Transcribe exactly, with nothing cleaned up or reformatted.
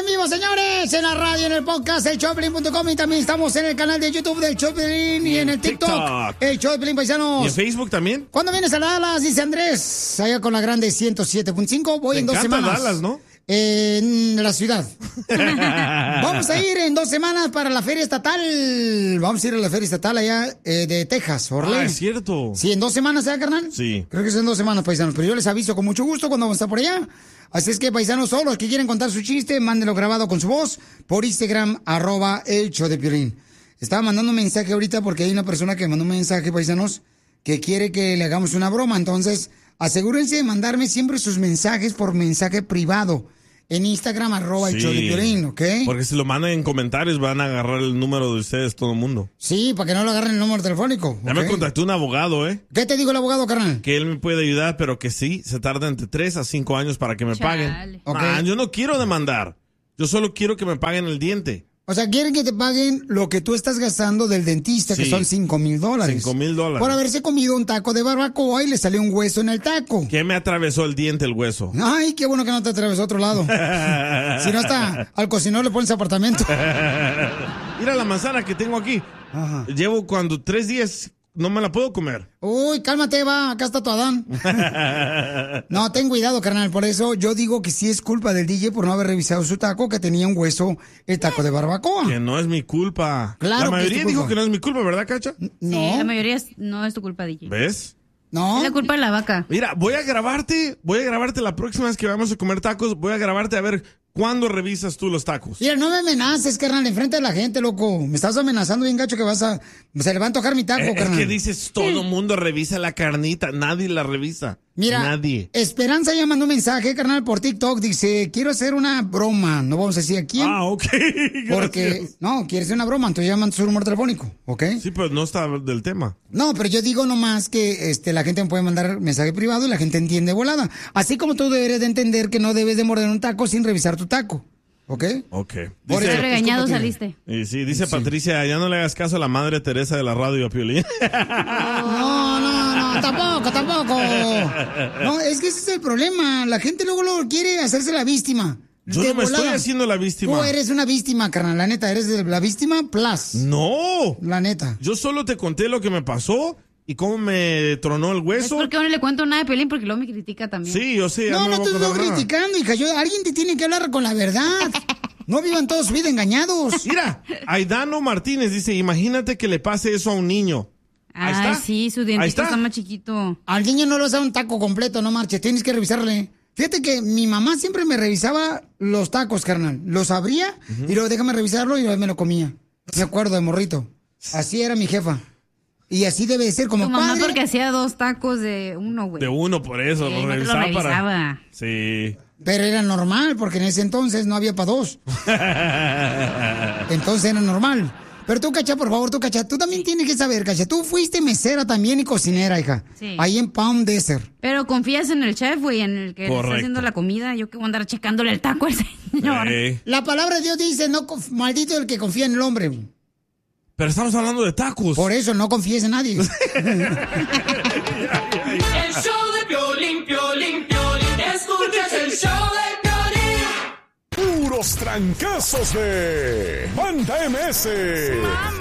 vivo, señores, en la radio, en el podcast, el show de piolín punto com, y también estamos en el canal de YouTube del Show de Piolín y, y en el TikTok, TikTok, el Show de Piolín, paisanos. ¿Y en Facebook también? ¿Cuándo vienes a Dallas? Dice Andrés, allá con la grande ciento siete punto cinco. Voy Me en dos semanas. Dallas, ¿no? En la ciudad. Vamos a ir en dos semanas para la feria estatal. Vamos a ir a la feria estatal allá eh, de Texas, Orlando. Ah, es cierto. Sí, en dos semanas, ¿eh, carnal? Sí. Creo que son dos semanas, paisanos, pero yo les aviso con mucho gusto cuando vamos a estar por allá. Así es que, paisanos, todos los que quieren contar su chiste, mándenlo grabado con su voz por Instagram, arroba el show de Piolín. Estaba mandando un mensaje ahorita porque hay una persona que mandó un mensaje, paisanos, que quiere que le hagamos una broma. Entonces, asegúrense de mandarme siempre sus mensajes por mensaje privado. En Instagram, arroba el show de Piolín, ¿ok? Porque si lo mandan en comentarios van a agarrar el número de ustedes, todo el mundo. Sí, para que no lo agarren el número telefónico. Ya ¿okay? me contactó un abogado, ¿eh? ¿Qué te dijo el abogado, carnal? Que él me puede ayudar, pero que sí, se tarda entre tres a cinco años para que me Chale. paguen. Okay. Ah, yo no quiero demandar. Yo solo quiero que me paguen el diente. O sea, quieren que te paguen lo que tú estás gastando del dentista, Sí. que son cinco mil dólares. Cinco mil dólares. Por haberse comido un taco de barbacoa y le salió un hueso en el taco. ¿Qué me atravesó el diente, el hueso? Ay, qué bueno que no te atravesó a otro lado. Si no, está al cocinero le pones apartamento. Mira la manzana que tengo aquí. Ajá. Llevo cuando tres días no me la puedo comer. Uy, cálmate, va, acá está tu Adán. No, ten cuidado, carnal. Por eso yo digo que sí es culpa del D J por no haber revisado su taco, que tenía un hueso, el taco de barbacoa. Que no es mi culpa. Claro La que es mayoría tu dijo culpa. que no es mi culpa, ¿verdad, Cacha? Sí, No, la mayoría es- no es tu culpa, D J. ¿Ves? no. Es la culpa de la vaca. Mira, voy a grabarte, voy a grabarte la próxima vez que vamos a comer tacos, voy a grabarte a ver cuándo revisas tú los tacos. Mira, no me amenaces, carnal, enfrente de la gente, loco. Me estás amenazando bien gacho que vas a... Se le va a antojar mi taco, Eh, es carnal. que dices, todo mundo revisa la carnita, nadie la revisa. Mira, Nadie. Esperanza ya mandó un mensaje, carnal, por TikTok. Dice, quiero hacer una broma. No vamos a decir a quién. Ah, ok. Porque, Gracias. no, quiere hacer una broma. Entonces ya manda su número telefónico, ¿ok? Sí, pero no está del tema. No, pero yo digo nomás que este, la gente me puede mandar mensaje privado y la gente entiende volada. Así como tú deberías de entender que no debes de morder un taco sin revisar tu taco, ¿ok? Ok. Por Dice, eso- Regañado disculpa, saliste. y sí, dice Sí. Patricia, ya no le hagas caso a la madre Teresa de la radio a Piolín. No, no, no, tampoco, tampoco. No, es que ese es el problema. La gente luego, luego quiere hacerse la víctima. Yo De no me estoy volada. haciendo la víctima. Tú eres una víctima, carnal, la neta. Eres de la víctima plus. No. La neta. Yo solo te conté lo que me pasó y cómo me tronó el Es hueso. porque no le cuento nada de Piolín porque luego me critica también. Sí, yo sé. ya No, me no voy te a estoy contar nada. criticando, hija. Yo, alguien te tiene que hablar con la verdad. No vivan todos su vida engañados. Mira, Aidano Martínez dice, imagínate que le pase eso a un niño. Ahí Ay, está. sí, su Ahí dientito está. está más chiquito. Al niño no le da un taco completo, no marches. Tienes que revisarle. Fíjate que mi mamá siempre me revisaba los tacos, carnal. Los abría y luego déjame revisarlo y luego me lo comía. Me acuerdo de morrito. Así era mi jefa. Y así debe de ser como Tu mamá padre. porque hacía dos tacos de uno, güey. De uno, por eso. Sí, lo no te lo revisaba para... revisaba. Sí. Pero era normal, porque en ese entonces no había para dos. Entonces era normal. Pero tú, Cacha, por favor, tú, Cacha, tú también tienes que saber, Cacha. Tú fuiste mesera también y cocinera, hija. Sí. Ahí en Palm Desert. Pero confías en el chef, güey, en el que le Correcto. está haciendo la comida. Yo que voy a andar checándole el taco al señor. Eh, La palabra de Dios dice, no conf- maldito el que confía en el hombre. Pero estamos hablando de tacos. Por eso no confíes en nadie. El show de Piolín, Piolín, Piolín. Escuchas el show de Piolín. Puros trancazos de Banda M S.